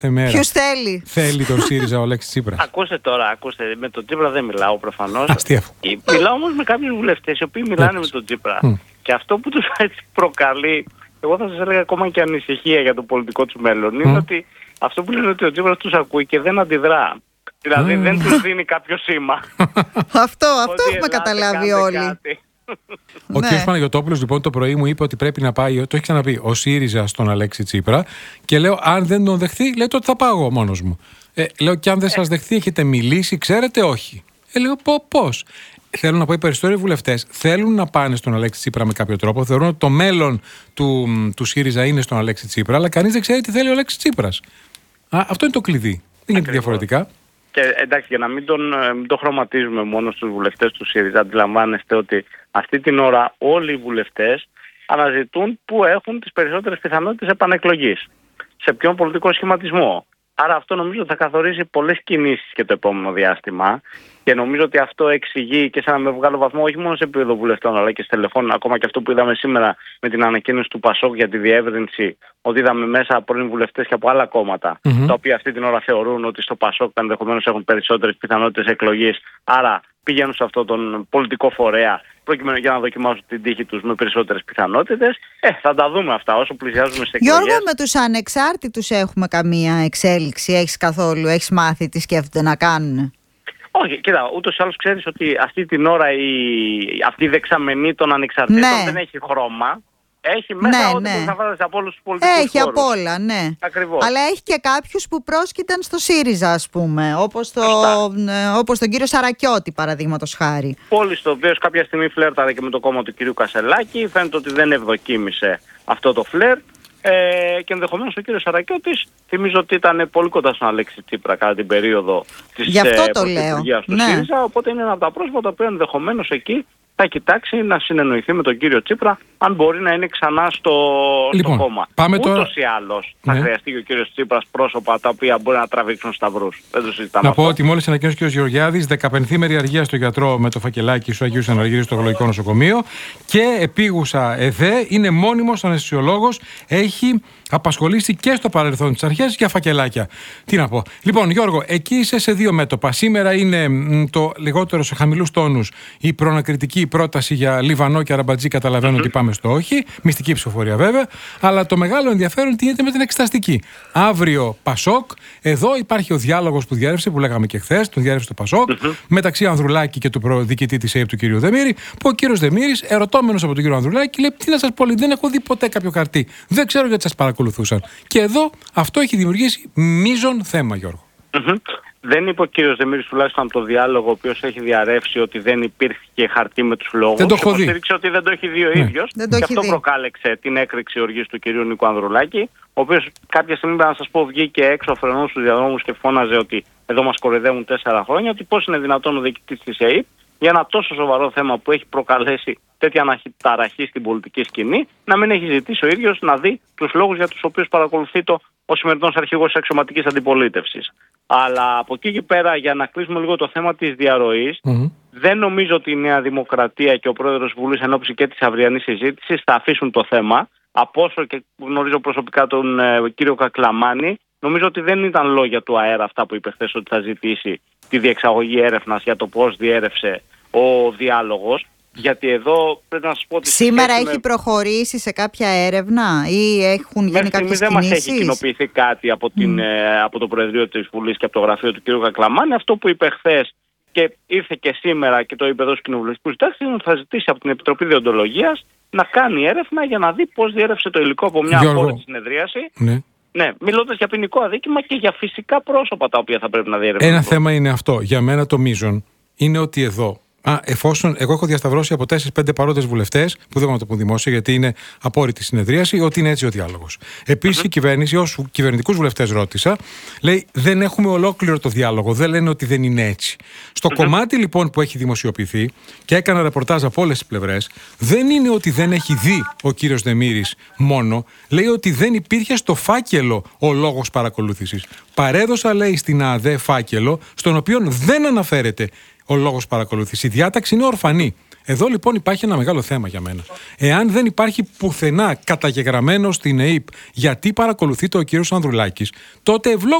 Ποιους θέλει? Θέλει τον ΣΥΡΙΖΑ ο Αλέξης Τσίπρας. Ακούστε τώρα, με τον Τσίπρα δεν μιλάω προφανώς. Αστείευω. Μιλάω όμως με κάποιους βουλευτές οι οποίοι μιλάνε με τον Τσίπρα. Και αυτό που τους έτσι προκαλεί, εγώ θα σας έλεγα ακόμα και ανησυχία για το πολιτικό τους μέλλον, είναι ότι αυτό που λένε ότι ο Τσίπρας τους ακούει και δεν αντιδρά. Δηλαδή δεν τους δίνει κάποιο σήμα. Αυτό έχουμε καταλάβει όλοι. Ο κ. Παναγιωτόπουλος λοιπόν το πρωί μου είπε ότι πρέπει να πάει, το έχει ξαναπεί, ο ΣΥΡΙΖΑ στον Αλέξη Τσίπρα και λέω αν δεν τον δεχθεί, λέει τότε θα πάω εγώ μόνος μου. Λέω και αν δεν σας δεχθεί έχετε μιλήσει, ξέρετε, όχι. Λέω πώς. Θέλω να πω, οι περισσότεροι βουλευτές θέλουν να πάνε στον Αλέξη Τσίπρα με κάποιο τρόπο. Θεωρούν ότι το μέλλον του ΣΥΡΙΖΑ είναι στον Αλέξη Τσίπρα, αλλά κανείς δεν ξέρει τι θέλει ο Αλέξης Τσίπρας. Αυτό είναι το κλειδί. Δεν είναι διαφορετικά. Και εντάξει, για να μην το χρωματίζουμε μόνο στους βουλευτές του ΣΥΡΙΖΑ, αντιλαμβάνεστε ότι αυτή την ώρα όλοι οι βουλευτές αναζητούν που έχουν τις περισσότερες πιθανότητες επανεκλογής. Σε ποιον πολιτικό σχηματισμό. Άρα αυτό νομίζω θα καθορίσει πολλές κινήσεις και το επόμενο διάστημα. Και νομίζω ότι αυτό εξηγεί και σε ένα μεγάλο βαθμό όχι μόνο σε επίπεδο βουλευτών αλλά και στελεχών. Ακόμα και αυτό που είδαμε σήμερα με την ανακοίνωση του ΠΑΣΟΚ για τη διεύρυνση, ότι είδαμε μέσα πρώην βουλευτές και από άλλα κόμματα, τα οποία αυτή την ώρα θεωρούν ότι στο ΠΑΣΟΚ ενδεχομένως έχουν περισσότερες πιθανότητες εκλογής. Άρα πηγαίνουν σε αυτόν τον πολιτικό φορέα προκειμένου για να δοκιμάσουν την τύχη τους με περισσότερες πιθανότητες. Θα τα δούμε αυτά όσο πλησιάζουμε στις εκλογές. Γιώργο, με τους ανεξάρτητους έχουμε καμία εξέλιξη? Έχεις μάθει τι σκέφτονται να κάνουν? Όχι, κοίτα, ούτως ή άλλως ξέρεις ότι αυτή την ώρα αυτή η δεξαμενή των ανεξαρτήτων δεν έχει χρώμα. Έχει μέσα ό,τι θα φανταστείς από όλους τους πολιτικούς έχει χώρους. από όλα, ναι. Ακριβώς. Αλλά έχει και κάποιους που πρόσκειταν στο ΣΥΡΙΖΑ, ας πούμε, όπως τον κύριο Σαρακιώτη, παραδείγματος χάρη. Πόλης, το οποίο κάποια στιγμή φλέρταρε και με το κόμμα του κυρίου Κασελάκη. Φαίνεται ότι δεν ευδοκίμησε αυτό το φλερ. Και ενδεχομένως ο κύριος Σαρακιώτης, θυμίζω ότι ήταν πολύ κοντά στον Αλέξη Τσίπρα κατά την περίοδο της πρωθυπουργίας του ΣΥΡΙΖΑ. Οπότε είναι ένα από τα πρόσωπα που ενδεχομένως εκεί θα κοιτάξει να συνεννοηθεί με τον κύριο Τσίπρα αν μπορεί να είναι ξανά στο κόμμα. Ούτως ή άλλως θα χρειαστεί ο κύριος Τσίπρας πρόσωπα τα οποία μπορεί να τραβήξουν σταυρούς. Δεν το συζητάμε. Να πω ότι μόλις ανακοίνωσε ο κ. Γεωργιάδης 15η αργία στο γιατρό με το φακελάκι του Αγίου Αναργύρης στο Γεωλογικό Νοσοκομείο και επίγουσα ΕΔΕ, είναι μόνιμος αναισθησιολόγος, έχει απασχολήσει και στο παρελθόν τις αρχές για φακελάκια. Τι να πω. Λοιπόν, Γιώργο, εκεί είσαι σε δύο μέτωπα. Σήμερα είναι το λιγότερο σε χαμηλούς τόνους η προανακριτική πρόταση για Λιβανό και Αραμπατζή. Καταλαβαίνω ότι πάμε στο όχι. Μυστική ψηφοφορία βέβαια. Αλλά το μεγάλο ενδιαφέρον τι γίνεται με την εξεταστική. Αύριο ΠΑΣΟΚ. Εδώ υπάρχει ο διάλογος που διέρευσε, που λέγαμε και χθες, τον διέρευσε το ΠΑΣΟΚ, μεταξύ Ανδρουλάκη και του προδιοικητή της ΑΕΠ του κ. Δεμήρη. Που ο κ. Δεμήρης, ερωτώμενος από τον κ. Ανδρουλάκη, λέει: τι να σας πω, δεν έχω δει ποτέ κάποιο χαρτί. Δεν ξέρω γιατί σας παρακολουθούσαν. Και εδώ αυτό έχει δημιουργήσει μείζον θέμα, Γιώργο. Δεν είπε ο κύριος Δεμήρης, τουλάχιστον από το διάλογο, ο οποίος έχει διαρρεύσει, ότι δεν υπήρχε χαρτί με τους λόγους. Δεν το έχω δει. Υποστήριξε ότι δεν το έχει δει ο ίδιος. Και αυτό προκάλεξε την έκρηξη οργής του κυρίου Νίκου Ανδρουλάκη, ο οποίος κάποια στιγμή, να σας πω, βγήκε έξω, φρενών στους διαδρόμους και φώναζε ότι εδώ μας κοροϊδεύουν 4 χρόνια, ότι πώς είναι δυνατόν ο διοικητής της ΑΕΠ για ένα τόσο σοβαρό θέμα που έχει προκαλέσει τέτοια αναταραχή στην πολιτική σκηνή, να μην έχει ζητήσει ο ίδιος να δει τους λόγους για τους οποίους παρακολουθεί ο σημερινός αρχηγός της αξιωματικής αντιπολίτευσης. Αλλά από εκεί και πέρα, για να κλείσουμε λίγο το θέμα της διαρροής, δεν νομίζω ότι η Νέα Δημοκρατία και ο πρόεδρος Βουλής εν ώψη και της αυριανής συζήτησης θα αφήσουν το θέμα. Από όσο και γνωρίζω προσωπικά τον κύριο Κακλαμάνη, νομίζω ότι δεν ήταν λόγια του αέρα αυτά που είπε χθες, ότι θα ζητήσει τη διεξαγωγή έρευνας για το πώς διέρευσε ο διάλογος. Γιατί εδώ πρέπει να σας πω ότι σήμερα έχει προχωρήσει σε κάποια έρευνα ή έχουν γίνει κάποιες κινήσεις? Δεν μας έχει κοινοποιηθεί κάτι από το Προεδρείο της Βουλής και από το γραφείο του κ. Κακλαμάνη. Αυτό που είπε χθες και ήρθε και σήμερα και το είπε εδώ στους κοινοβουλευτικούς συντάξεις είναι ότι θα ζητήσει από την Επιτροπή Δεοντολογίας να κάνει έρευνα για να δει πώς διέρευσε το υλικό από μια απόρριτη συνεδρίαση. Ναι, μιλώντας για ποινικό αδίκημα και για φυσικά πρόσωπα τα οποία θα πρέπει να διερευνηθούν. Ένα θέμα είναι αυτό. Για μένα το μείζον είναι ότι εδώ, εφόσον εγώ έχω διασταυρώσει από 4-5 παρόντες βουλευτές, που δεν θα το πω δημόσια γιατί είναι απόρριτη συνεδρίαση, ότι είναι έτσι ο διάλογος. Επίσης η κυβέρνηση, όσους κυβερνητικούς βουλευτές ρώτησα, λέει δεν έχουμε ολόκληρο το διάλογο, δεν λένε ότι δεν είναι έτσι. Στο κομμάτι λοιπόν που έχει δημοσιοποιηθεί και έκανα ρεπορτάζ από όλες τις πλευρές, δεν είναι ότι δεν έχει δει ο κύριος Δεμήρης μόνο, λέει ότι δεν υπήρχε στο φάκελο ο λόγος παρακολούθησης. Παρέδωσα, λέει, στην ΑΔΕ φάκελο, στον οποίο δεν αναφέρεται ο λόγος παρακολούθησης. Η διάταξη είναι ορφανή. Εδώ λοιπόν υπάρχει ένα μεγάλο θέμα για μένα. Εάν δεν υπάρχει πουθενά καταγεγραμμένο στην ΕΥΠ γιατί παρακολουθείται ο κύριος Ανδρουλάκης, τότε